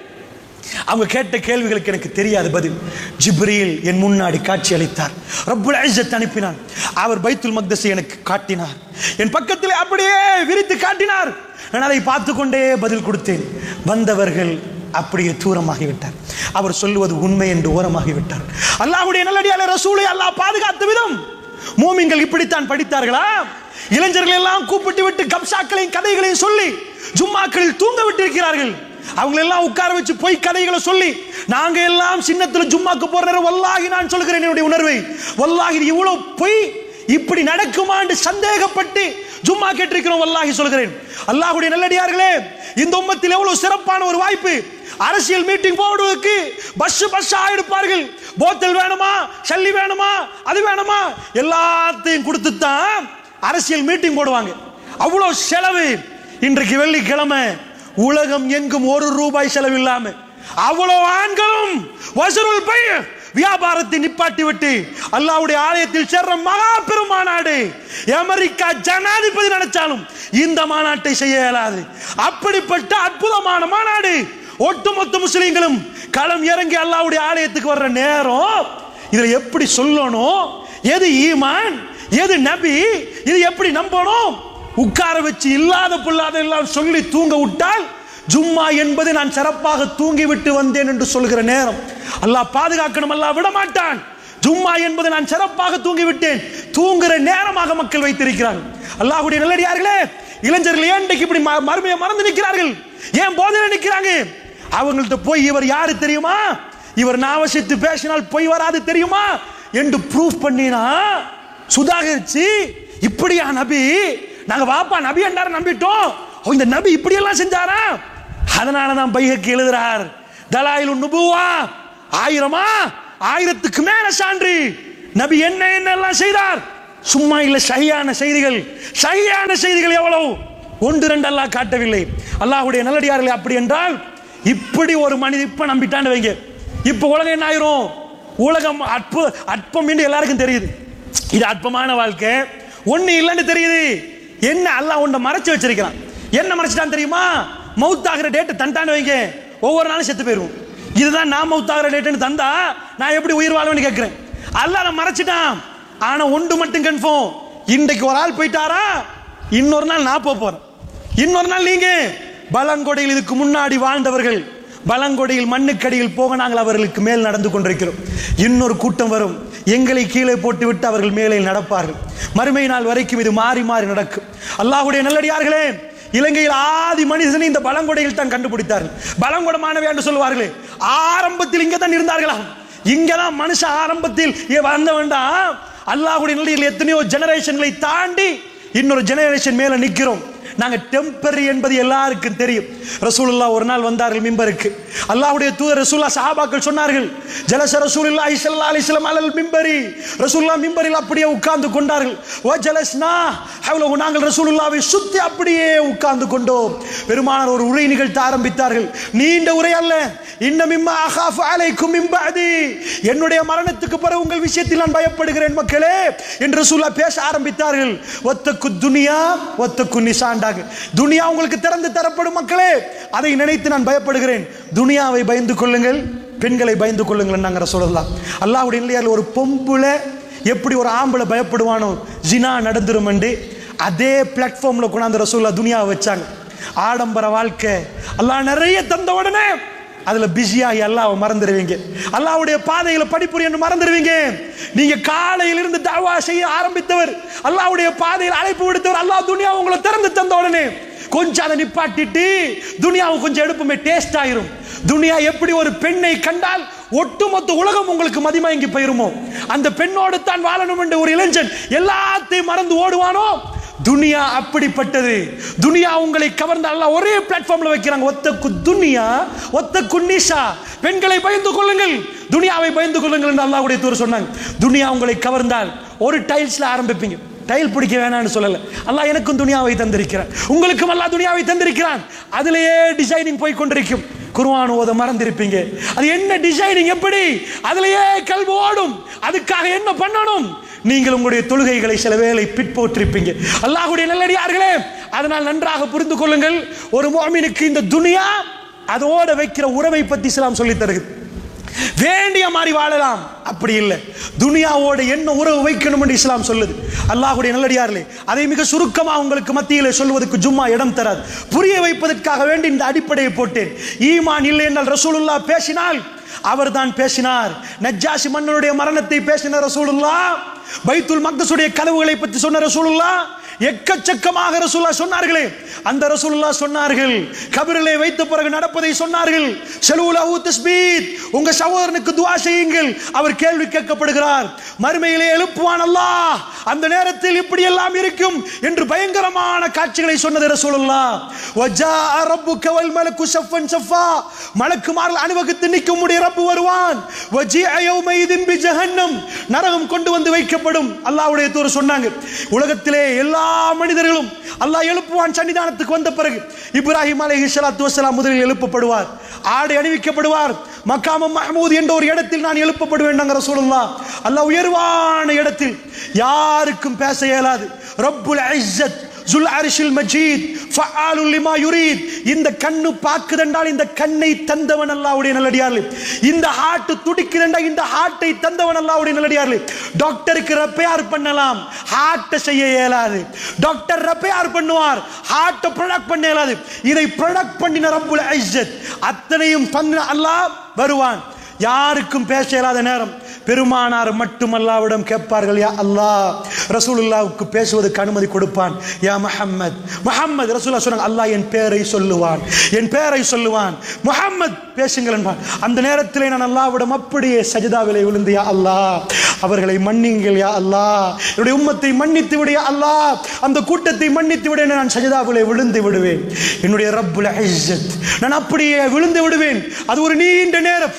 அவங்க கேட்ட கேள்விகளுக்கு எனக்கு தெரியாது பதில். ஜிப்ரீல் என் முன்னாடி காட்சி அளித்தார். ரப்புல் இஸ்ஸத் அனுப்பினான். அவர் பைத்துல் மக்தஸை எனக்கு காட்டினார். என் பக்கத்தில் அப்படியே விரித்து காட்டினார். நான் அதை பார்த்து கொண்டே பதில் கொடுத்தேன். வந்தவர்கள் அப்படியே தூரமாகிவிட்டார். அவர் சொல்லுவது உண்மை என்று ஓரமாகிவிட்டார். அல்லாஹ்வுடைய நல்லடியாளர் ரசூலை அல்லாஹ் பாதுகாத்த விதம் மூமின்கள் இப்படித்தான் படித்தார்களா? இளைஞர்கள் எல்லாம் கூப்பிட்டு விட்டு கப்சாக்களையும் கதைகளையும் சொல்லி ஜும்மாக்களில் தூங்க விட்டிருக்கிறார்கள். அவங்க எல்லாம் உட்கார வச்சு போய் கதைகளை சொல்லி, நாங்க எல்லாம் சின்னத்துல ஜும்மாக்கு போற நேரம் வல்லாஹி நான் சொல்கிறேன் என்னுடைய உணர்வை, வல்லாஹி இவ்வளவு பொய் இப்படி நடக்குமா என்று சந்தேகப்பட்டு ஜும்மா கேட்டிருக்கிறோம். வல்லாஹி சொல்கிறேன். அல்லாஹ்வுடைய நல்லடியார்களே, இந்த உம்மத்தில் எவ்வளவு சிறப்பான ஒரு வாய்ப்பு. அரசியல் மீட்டிங் போடுவதற்கு பஸ் ஆயிருப்பார்கள். போத்தல் வேணுமா, சல்லி வேணுமா, அது வேணுமா, எல்லாத்தையும் கொடுத்துத்தான் அரசியல் மீட்டிங் போடுவாங்க. அவ்வளவு செலவு. இன்றைக்கு வெள்ளிக்கிழமை உலகம் எங்கும் ₹1 செலவில்லாம அவ்வளவு ஆண்களும் வசூல் பை வியாபாரத்தை நிப்பாட்டி விட்டு அல்லாஹ்வுடைய ஆலயத்தில் சேர்ற மகா பெரும் மாநாடு. அமெரிக்கா ஜனாதிபதி நினைச்சாலும் இந்த மாநாட்டை செய்ய இயலாது. அப்படிப்பட்ட அற்புதமான மாநாடு. ஒட்டுமொத்த முஸ்லிம்களும் களம் இறங்கி அல்லாஹ்வுடைய ஆலயத்துக்கு வர்ற நேரம் இதுல எப்படி சொல்லணும், எது ஈமான், எது நபி, இது எப்படி நம்பணும், உட்கார வச்சு இல்லாத பொல்லாத எல்லாம் சொல்லி தூங்க விட்டால் ஜும்மா என்பது நான் சிறப்பாக தூங்கி விட்டு வந்தேன் என்று சொல்கிற நேரம். அல்லாஹ் பாதுகாக்கணும், அல்லாஹ் விட மாட்டான். ஜும்மா என்பது நான் சிறப்பாக தூங்கி விட்டேன் தூங்குற நேரமாக மக்கள் வைத்திருக்கிறார்கள். அல்லாஹ்வுடைய நல்லடியார்களே, இளைஞர்கள் ஏன் இப்படி மறுமையை மறந்து நிற்கிறார்கள்? ஏன் போதையில நிற்கிறாங்க? அவங்கள்ட்ட போய் இவர் யாரு தெரியுமா, இவர் நாவசித்து பேசினால் போய் வராது தெரியுமா என்று ப்ரூஃப் பண்ணினா சுதாகரிச்சு, இப்படியா நபி, நாங்க வாப்பா நபி என்றார நம்பிட்டோம், இந்த நபி இப்படி எல்லாம் செஞ்சாரா? அதனாலதான் பைஹக்கி எழுதுறார், தலாயிலுன் நுபுவா, 1000க்கு மேல சான்று நபி என்ன என்னெல்லாம் செய்தார். சும்மா இல்ல, சஹீஹான செய்திகள் எவ்வளவு, 1-2 அல்லாஹ் காட்டவில்லை. அல்லாஹ்வுடைய நல்லடியார்களே, அப்படி என்றால் இப்படி ஒரு மனிதன் இப்ப நம்பிட்டான்னு வைங்க, இப்ப உலகம் என்ன ஆயிரும்? உலகம் அற்பம் என்று எல்லாருக்கும் தெரியுது. இது அற்பமான வாழ்க்கை, ஒண்ணு இல்லைன்னு தெரியுது. என்ன அல்லாஹ் ஒன்றை மறைச்சு வச்சிருக்கிறான். என்ன மறைச்சிட்டான் தெரியுமா? மௌத்தாகிற டேட்டு தண்டான்னு வைங்க, ஒவ்வொரு நாளும் செத்து போயிருவோம். இதுதான் நான் மௌத்தாகிற டேட்டுன்னு தந்தா நான் எப்படி உயிர் வாழ்வேன்னு கேட்கிறேன். அல்லாஹ் நான் மறைச்சிட்டான். ஆனா ஒன்று மட்டும் கன்ஃபார்ம், இன்றைக்கு ஒரு ஆள் போயிட்டாரா, இன்னொரு நாள் நான் போறேன், இன்னொரு நாள் நீங்க. பலங்கொடையில் இதுக்கு முன்னாடி வாழ்ந்தவர்கள் பலங்கொடையில் மண்ணுக்கடியில் போக நாங்கள் அவர்களுக்கு மேல் நடந்து கொண்டிருக்கிறோம். இன்னொரு கூட்டம் வரும், எங்களை கீழே போட்டு விட்டு அவர்கள் மேலே நடப்பார்கள். மறுமை நாள் வரைக்கும் இது மாறி மாறி நடக்கும். அல்லாஹ்வுடைய நல்லடியார்களே, இலங்கையில் ஆதி மனிதனை இந்த பலங்கொடையில் தான் கண்டுபிடித்தார்கள். பலங்கொடமானவை என்று சொல்வார்களே, ஆரம்பத்தில் இங்கே தான் இருந்தார்களா? இங்கதான் மனுஷன் ஆரம்பத்தில் வந்த வேண்டாம். அல்லாஹ்வுடைய நல்லடியார்கள் எத்தனையோ ஜெனரேஷன்களை தாண்டி இன்னொரு ஜெனரேஷன் மேல நிற்கிறோம். நாங்க டெம்பரரி என்பது எல்லாருக்கும் தெரியும். ரசூலுல்லாஹ் ஒரு நாள் வந்தார்கள் மிம்பருக்கு. அல்லாஹ்வுடைய தூதர் ரசூலுல்லாஹ் சஹாபாக்கள் சொன்னார்கள், ஜலஸ ரசூலுல்லாஹி ஸல்லல்லாஹு அலைஹி வஸல்லம் அலல் மிம்பரி, ரசூலுல்லாஹ் மிம்பரில் அப்படியே உட்கார்ந்து கொண்டார்கள். வ ஜலஸ்னா ஹவ்லஹு, நாங்கள் ரசூலுல்லாஹ்வை சுத்தி அப்படியே உட்கார்ந்து கொண்டோம். பெருமானார் ஒரு உரை நிகழ்த்த ஆரம்பித்தார்கள். நீண்ட உரை அல்ல. இன்ன மிம்மா அகாஃபு அலைக்கும் மின் பஅதி, என்னுடைய மரணத்துக்கு பிறகு உங்கள் விஷயத்தில் நான் பயப்படுகிறேன் மக்களே என்று ரசூலுல்லாஹ் பேச ஆரம்பித்தார்கள். வத்தக்கு துனியா வத்தக்கு நிசான், துனியா உங்களுக்கு திறந்து தரப்படும் மக்களே, அதை நினைத்து நான் பயப்படுகிறேன். துனியாவை பயந்து கொள்ளுங்கள், பெண்களை பயந்து கொள்ளுங்கள் நாங்கள் சொல்லலாம். அல்லாஹ்வுடைய இல்லையால் ஒரு பொம்புல எப்படி ஒரு ஆம்பளை பயப்படுவானோ ஜினா நடந்துரும் என்று, அதே பிளாட்ஃபார்ம்ல கொண்டாந்து ரசூலுல்லாஹ் துனியாவை வச்சாங்க. ஆடம்பர வாழ்க்கை அல்லாஹ் நிறைய தந்த உடனே அதுல பிஸியாகி அல்லாஹ்வை மறந்துடுவீங்க. அல்லாஹ்வுடைய பாதையில படிப்புரி என்று மறந்துடுவீங்க. நீங்க காலையில் இருந்து தஅவா செய்ய ஆரம்பித்தவர், அல்லாஹ்வுடைய பாதையில் அழைப்பு விடுத்தவர், அல்லாஹ் துனியா உங்களை திறந்து தந்த உடனே கொஞ்சம் அதை நிப்பாட்டிட்டு துனியாவை கொஞ்சம் எடுப்புமே டேஸ்ட் ஆயிரும். துனியா எப்படி ஒரு பெண்ணை கண்டால் ஒட்டுமொத்த உலகம் உங்களுக்கு மதிமயங்கி போயிருமோ, அந்த பெண்ணோடு தான் வாழணும் என்று ஒரு இளைஞன் எல்லாத்தையும் மறந்து ஓடுவானோ, துனியா அப்படிப்பட்டது. துனியா உங்களை கவர்ந்த அல்லாஹ் ஒரே பிளாட்ஃபார்ம்ல வைக்கிறாங்க. ஒத்தக்கு துனியா ஒத்தக்கு நிசா, பெண்களை பயந்து கொள்ளுங்கள், துனியாவை பயந்து கொள்ளுங்கள் என்று அல்லாஹ்வுடைய தூதர் சொன்னாங்க. துனியா உங்களை கவர்ந்தால் ஒரு டைல்ஸ்ல ஆரம்பிப்பீங்க. டைல் பிடிக்க வேணாம்னு சொல்லல, அல்லாஹ் எனக்கும் துனியாவை தந்திருக்கிறான், உங்களுக்கும் அல்லாஹ் துனியாவை தந்திருக்கிறான். அதிலேயே டிசைனிங் போய் கொண்டிருக்கும். குர்ஆன் ஓத மறந்திருப்பீங்க. அது என்ன டிசைனிங், எப்படி அதிலேயே கல்வி ஓடும். அதுக்காக என்ன பண்ணணும்? நீங்கள் உங்களுடைய தொழுகைகளை சில வேளை பிற்போற்றிருப்பீங்க. அல்லாஹ்வுடைய நல்லடியார்களே, அதனால் நன்றாக புரிந்து கொள்ளுங்கள், ஒரு முஃமினுக்கு இந்த துனியா அதோட வைக்கிற உறவை பற்றி இஸ்லாம் சொல்லித் தருகிறது. வேண்டிய மாதிரி வாழலாம், அப்படி இல்லை, துனியாவோட என்ன உறவு வைக்கணும் என்று இஸ்லாம் சொல்லுது. அல்லாஹ்வுடைய நல்லடியார்களே, அதை மிக சுருக்கமாக உங்களுக்கு மத்தியில் சொல்வதற்கு ஜும்மா இடம் தராது. புரிய வைப்பதற்காக வேண்டி இந்த அடிப்படையை போட்டேன். ஈமான் இல்லை என்றால் ரசூலுல்லாஹ் பேசினால் அவர் தான் பேசினார். நஜ்ஜாஷி மன்னனுடைய மரணத்தை பேசின ரசூலுல்லாஹ், பைத்துல் மக்தஸுடைய கனவுகளை பற்றி சொன்ன ரசூலுல்லாஹ், எக்கச்சக்கமாக ரசூலுல்லாஹ் சொன்னார்களே, அந்த ரசூலுல்லாஹ் சொன்னார்கள். கபரிலே வைத்த பிறகு நடப்பதை சொன்னார்கள். ஸலூலஹு தஸ்பீத், உங்க சகோதரனுக்கு துஆ செய்யுங்கள், அவர் கேள்வி கேட்கப்படுகிறார், மறுமையிலே எழுப்புவான் அல்லாஹ், அந்த நேரத்தில் இப்படி எல்லாம் இருக்கும் என்று பயங்கரமான காட்சிகளை சொன்னது ரசூலுல்லாஹ். வஜாஅ ரப்புக வல் மலக்கு ஸஃபன் ஸஃபா, மலக்குமார்கள் அணிவகுத்து நிற்கும்படி ரப்பு வருவான். வஜீஅ யௌமைதின் பிஜஹன்னம், நரகம் கொண்டு வந்து வைக்கப்படும். அல்லாஹ்வுடைய தூதர் சொன்னாங்க, உலகத்திலே எல்லா மனிதர்களும் அல்லாஹ் எழுப்புவான். சன்னிதானத்துக்கு வந்த பிறகு இப்ராஹிம் அலைஹிஸ்ஸலாத்து வஸ்ஸலாம் முதலில் எழுப்பப்படுவார், ஆடை அணிவிக்கப்படுவார். மக்காம மஹ்மூத் என்ற ஒரு இடத்தில் நான் எழுப்பப்படுவேன் நாங்க ரசூலுல்லாஹ். அல்லாஹ் உயர்வான இடத்தில் யாருக்கும் பேச இயலாது. ரப்புல் இஸ்ஸத் ஜுல் அர்ஷில் மஜீத் ஃபஆலுல் லிமா யுரீத். இந்த கண்ணு பாக்குதென்றால் இந்த கண்ணை தந்தவன் அல்லாஹ்வுடைய நல்லடியார்களே. இந்த ஹார்ட் துடிக்குதென்றா இந்த ஹார்ட்டை தந்தவன் அல்லாஹ்வுடைய நல்லடியார்களே. டாக்டருக்கு ரிப்பேர் பண்ணலாம், ஹார்ட்டை செய்ய இயலாது. டாக்டர் ரிப்பேர் பண்ணுவார், ஹார்ட்டை ப்ரொடக்ட் பண்ண இயலாது. இதை ப்ரொடக்ட் பண்ணின ரப்புல் இஸ்ஸத் அத்தனையும் தந்த அல்லாஹ் வருவான். யாருக்கும் பேச இயலாத நேரம் பெருமானார் மட்டும் அல்லாஹ்விடம் கேட்பார்கள், யா அல்லாஹ், ரசூலுல்லாஹ்வுக்கு பேசுவதற்கு அனுமதி கொடுப்பான். யா முஹம்மத், முஹம்மத், ரசூலுல்லாஹ் சொன்னாங்க, அல்லாஹ் என் பெயரை சொல்லுவான், என் பெயரை சொல்லுவான், முஹம்மத் பேசுங்கள் என்பான். அந்த நேரத்திலே நான் அல்லாஹ்விடம் அப்படியே சஜதாவிலே விழுந்து, யா அல்லாஹ், அவர்களை மன்னிங்கள் யா அல்லாஹ், என்னுடைய உம்மத்தை மன்னித்து விடு யா அல்லாஹ், அந்த கூட்டத்தை மன்னித்து விடு என்று நான் சஜதாவிலே விழுந்து விடுவேன். என்னுடைய ரப்புல் இஸ்ஸத், நான் அப்படியே விழுந்து விடுவேன். அது ஒரு நீண்ட நேரம்.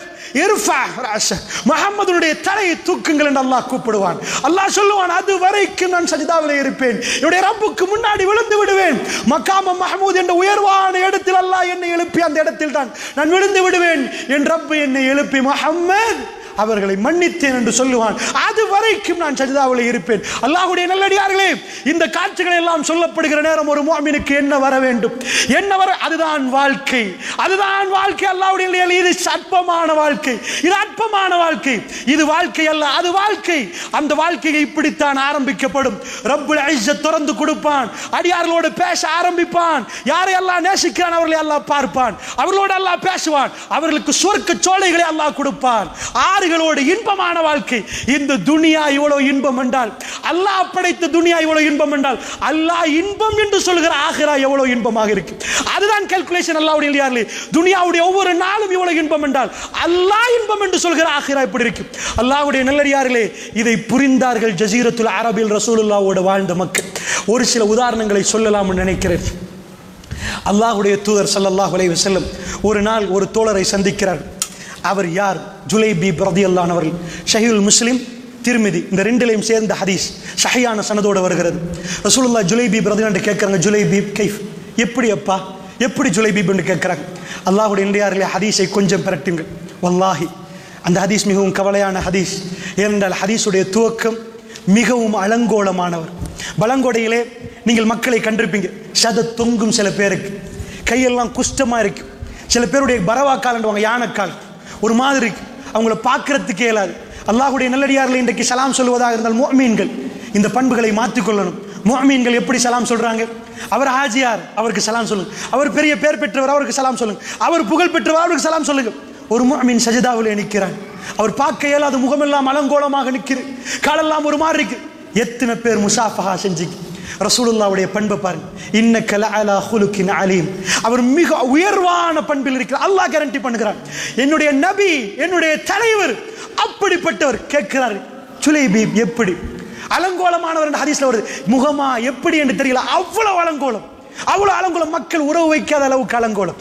முஹம்மதுடைய தலையை தூக்குங்கள் என்று அல்லாஹ் கூப்பிடுவான். அல்லாஹ் சொல்லுவான், அது வரைக்கும் நான் சஜிதாவிலே இருப்பேன், என்னுடைய ரப்புக்கு முன்னாடி விழுந்து விடுவேன். மக்காம மஹ்மூத் என்ற உயர்வான இடத்தில் அல்லாஹ் என்னை எழுப்பி அந்த இடத்தில் தான் நான் விழுந்து விடுவேன். என் ரப்பு என்னை எழுப்பி முஹம்மத் அவர்களை மன்னித்தேன் என்று சொல்லுவான். அது வரைக்கும் நான் சஜிதாவிலே இருப்பேன். அல்லாஹ்வுடைய நல்லடியார்களே, இந்த காட்சிகள் எல்லாம் சொல்லப்படுகிற நேரம் ஒரு முஃமினுக்கு என்ன வர வேண்டும், என்ன வர, அதுதான் வாழ்க்கை, அதுதான் வாழ்க்கை. அல்லாஹ்வுடைய நல்லடியார்களே, இது அற்பமான வாழ்க்கை, இது அற்பமான வாழ்க்கை, இது வாழ்க்கை அல்ல, அது வாழ்க்கை. அந்த வாழ்க்கையை இப்படித்தான் ஆரம்பிக்கப்படும். ரப்புல் இஸ்ஸத் திறந்து கொடுப்பான், அடியார்களோடு பேச ஆரம்பிப்பான். யாரை அல்லாஹ் நேசிக்கிறான் அவர்களை அல்லாஹ் பார்ப்பான், அவர்களோடு அல்லாஹ் பேசுவான், அவர்களுக்கு சொர்க்க சோலைகளை அல்லாஹ் கொடுப்பான். ஆறுகளோடு இன்பமான வாழ்க்கை. இந்த துனியா இவ்வளவு இன்பம் என்றால், அல்லாஹ் படைத்த துனியா இவ்வளவு இன்பம் என்றால், அல்லாஹ் இன்பம் என்று சொல்கிற ஆகிரா எவ்வளவு இன்பமாக இருக்கு. அதுதான் கால்குலேஷன் அல்லாஹ்வுடைய நல்லடியார்களே. துனியாவுடைய ஒவ்வொரு நாளும் இவ்வளவு இன்பம் என்றால், அல்லாஹ் இன்பம் என்று சொல்கிற ஆகிரா எப்படி இருக்கு. அல்லாஹ்வுடைய நல்லடியார்களே, இதை புரிந்தார்கள் ஜஸீரத்துல் அரபில் ரசூலுல்லாஹ்வோடு வாழ்ந்த மக்கள். ஒரு சில உதாரணங்களை சொல்லலாம் நினைக்கிறேன். அல்லாஹ்வுடைய தூதர் ஸல்லல்லாஹு அலைஹி வஸல்லம் ஒரு நாள் ஒரு தோழரை சந்திக்கிறார். அவர் யார்? ஜுலைபீப் ரலியல்லாஹு அன்ஹு அவர்கள். ஸஹீஹுல் முஸ்லிம், திர்மிதி, இந்த ரெண்டிலையும் சேர்ந்த ஹதீஸ் ஸஹீஹான சனதோடு வருகிறது. ரசூலுல்லாஹ் ஜுலைபீப் ரலியல்லாஹு அன்ஹு கேட்குறாங்க, ஜுலைபீப் கைஃப், எப்படி அப்பா, எப்படி ஜுலைபீப் என்று கேட்குறாங்க. அல்லாஹ்வுடைய நல்லடியார்களே, ஹதீஸை கொஞ்சம் பிரட்டுங்கள். வல்லாஹி அந்த ஹதீஸ் மிகவும் கவலையான ஹதீஸ். ஏனென்றால் ஹதீஸுடைய துவக்கம் மிகவும் அலங்கோலமானவர். பலங்கொடையிலே நீங்கள் மக்களை கண்டிருப்பீங்க, சத தொங்கும், சில பேருக்கு கையெல்லாம் குஷ்டமாக இருக்கும், சில பேருடைய பரவாக்கால்ன்றாங்க, யானைக்கால் ஒரு மாதிரி இருக்கு, அவங்கள பார்க்கறதுக்கே இயலாது. அல்லாஹ்வுடைய நல்லடியார்கள் இன்றைக்கு சலாம் சொல்வதாக இருந்தால் முஃமின்கள் இந்த பண்புகளை மாற்றிக்கொள்ளணும். முஃமின்கள் எப்படி சலாம் சொல்றாங்க? அவர் ஹாஜியார், அவருக்கு சலாம் சொல்லுங்க. அவர் பெரிய பேர் பெற்றவர், அவருக்கு சலாம் சொல்லுங்க. அவர் புகழ் பெற்றவர், அவருக்கு சலாம் சொல்லுங்க. ஒரு முஃமின் சஜதாவிலே நிற்கிறான், அவர் பார்க்க இயலாத, முகமெல்லாம் அலங்கோலமாக நிற்கிறது, காலெல்லாம் ஒரு மாதிரி இருக்கு. எத்தனை பேர் முசாஃபஹா செஞ்சீங்க? ரசூலுல்லாஹ்வுடைய பண்பை பாருங்க. இன்னக லஅலா குலுகின் அலீம், அவர் மிக உயர்வான பண்பில் இருக்கிறார். அல்லாஹ் கேரண்டி பண்ணுகிறார். என்னுடைய நபி, என்னுடைய தலைவர் அப்படிப்பட்டவர். கேட்கிறார், ஜுலைபீப் எப்படி அலங்கோலமானவர் என்று ஹதீஸ்ல வருது. முகமா எப்படி என்று தெரியல, அவ்வளவு அலங்கோலம், அவ்வளவு அலங்கோலம், மக்கள் உறவு வைக்காத அளவுக்கு அலங்கோலம்.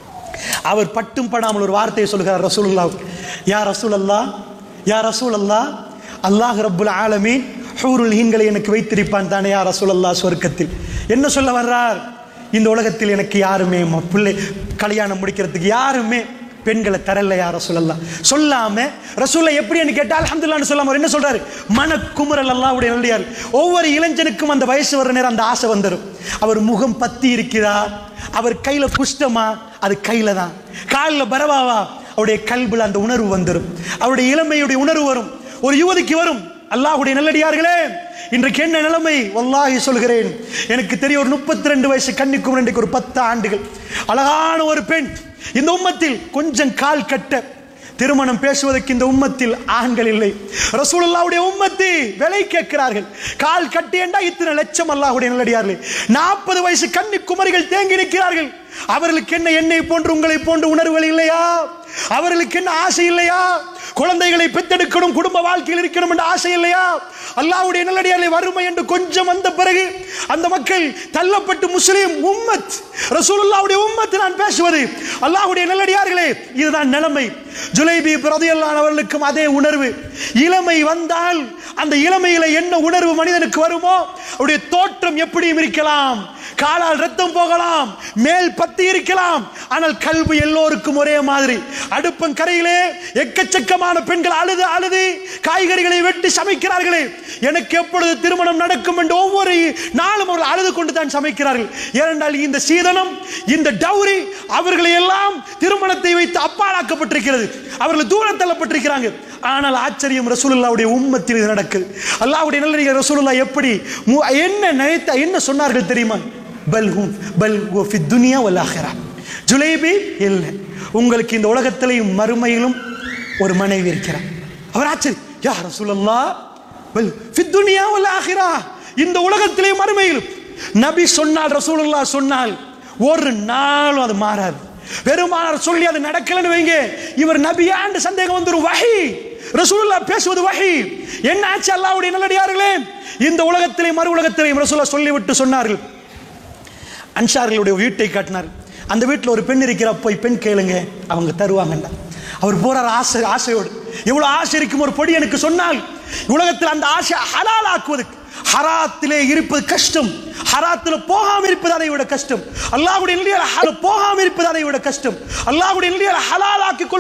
அவர் பட்டும் படாமல் ஒரு வார்த்தையை சொல்கிறார் ரசூலுல்லாஹ், யா ரசூலல்லாஹ், யா ரசூலல்லாஹ், அல்லாஹ் ரப்புல் ஆலமீன் ஹூருல் ஹீன்களை எனக்கு வைத்திருப்பான் தானே யா ரசூலல்லாஹ் சொர்க்கத்தில். என்ன சொல்ல வர்றார்? இந்த உலகத்தில் எனக்கு யாருமே பிள்ளை கல்யாணம் முடிக்கிறதுக்கு யாருமே பெண்களை தரலையா ரசூலல்லாஹ் சொல்லாம ரசூலுல்லாஹ் எப்படின்னு கேட்டா அல்ஹம்துலில்லாஹ்னு சொல்லாம அவர் என்ன சொல்றாரு? மனக்குமுறல் அல்லாஹ்வுடைய நல்லடியார். ஒவ்வொரு இளைஞனுக்கும் அந்த வயசு வர நேரம் அந்த ஆசை வந்துடும். அவர் முகம் பத்தி இருக்கிறா, அவர் கையில குஷ்டமா, அது கையில தான். காலில் பரவாவா, அவருடைய கல்புல அந்த உணர்வு வந்துடும். அவருடைய இளமையுடைய உணர்வு வரும், ஒரு யுவதிக்கு வரும். அல்லாஹ்வுடைய நல்லடியார்களே, இன்றைக்கு என்ன நிலைமை? வல்லாஹி சொல்கிறேன், எனக்கு தெரிய ஒரு 32 வயசு கன்னிக்குமரன், இன்றைக்கு ஒரு 10 ஆண்டுகள் அழகான ஒரு பெண். இந்த உம்மத்தில் கொஞ்சம் கால் கட்ட திருமணம் பேசுவதற்கு இந்த உம்மத்தில் ஆண்கள் இல்லை. ரசூலுல்லாஹ்வுடைய உம்மத்தி விலை கேட்கிறார்கள். கால் கட்டி என்றா இத்தனை லட்சம். அல்லாஹ்வுடைய நல்லடியார்களே, 40 வயசு கன்னிக்குமரிகள் தேங்கி நிற்கிறார்கள். அவர்களுக்கு என்ன என்னை போன்று உங்களை போன்று உணர்வுகள் இல்லையா? அவர்களுக்கு என்ன ஆசை இல்லையா? குழந்தைகளை பெற்றெடுக்கணும், குடும்ப வாழ்க்கையில் இருக்கணும் என்ற ஆசை இல்லையா? அல்லாஹ்வுடைய நல்லடியார்களே, வறுமை என்று கொஞ்சம் வந்த பிறகு அந்த மக்கள் தள்ளப்பட்டு முஸ்லிம் உம்மத், ரசூலுல்லாஹ்வுடைய உம்மத் நான் பேசுவது. அல்லாஹ்வுடைய நல்லடியார்களே, இதுதான் நிலைமை. ஜுலைபி ரலியல்லாஹு அவர்களுக்கும் அதே உணர்வு. இளமை வந்தால் அந்த இளமையில என்ன உணர்வு மனிதனுக்கு வருமோ, அவருடைய தோற்றம் எப்படியும் இருக்கலாம், காலால் ரத்தம் போகலாம், மேல் பத்தி இருக்கலாம், ஆனால் கல்வி எல்லோருக்கும் ஒரே மாதிரி. அடுப்பங்கரையிலே எக்கச்சக்கமான பெண்கள் அழுது அழுது காய்கறிகளை வெட்டி சமைக்கிறார்களே, எனக்கு எப்பொழுது திருமணம் நடக்கும் என்று ஒவ்வொரு நாளும் அவர்கள் அழுது கொண்டு தான் சமைக்கிறார்கள். ஏனென்றால் இந்த சீதனம், இந்த டௌரி அவர்களை எல்லாம் திருமணத்தை வைத்து அப்பாலாக்கப்பட்டிருக்கிறது, அவர்கள் தூரம் தள்ளப்பட்டிருக்கிறாங்க. ஆனால் ஆச்சரியம், ரசூலுல்லாஹ்வுடைய உம்மத்தில் இது நடக்குது. அல்லாஹ்வுடைய நல்லடியார் ரசூலுல்லாஹ் எப்படி என்ன நினைத்த என்ன சொன்னார்கள் தெரியுமா? பல் ஃபி துன்யா வல் ஆখিরা. ஜுலைபி, இல்லை, உங்களுக்கு இந்த உலகத்திலேயும் மறுமையிலும் ஒரு மனைவி இருக்கிறார். அவர் ஆச்சரியம், யா ரசூலுல்லாஹ், பல் ஃபி துன்யா வல் ஆখিরা, இந்த உலகத்திலேயும் மறுமையிலும். நபி சொன்னால், ரசூலுல்லாஹ் சொன்னால் ஒரு நாளும் அது மாறாது. பெருமானார் சொல்லி அது நடக்கலன்னு வைங்க, இவர் நபியாண்டு சந்தேகம் வந்துரும். வஹி, ரசூலுல்லாஹ் பேசுவது வஹி. என்ன ஆச்சு அல்லாஹ்வுடைய நல்லடியார்களே? இந்த உலகத்திலே மறு உலகத்திலேயும் ரசூலுல்லாஹ் சொல்லிவிட்டு சொன்னார்கள். அன்சார்களுடைய வீட்டை காட்டினார். அந்த வீட்டில் ஒரு பெண் இருக்கிற, போய் பெண் கேளுங்க, அவங்க தருவாங்கண்டா. அவர் போறார் ஆசையோடு. எவ்வளவு ஆசை இருக்கும் ஒரு பொடி எனக்கு சொன்னால். உலகத்தில் அந்த ஆசை ஹலால் ஆக்குவதற்கு, ஹராத்திலே இருப்பது கஷ்டம், ஹராத்துல போகாம இருப்பது அதை விட கஷ்டம். அல்லாஹ்வுடைய நல்லடியார் போகாம இருப்பது அதை விட கஷ்டம். அல்லாஹ்வுடைய நல்லடியார் ஹலால் ஆக்கி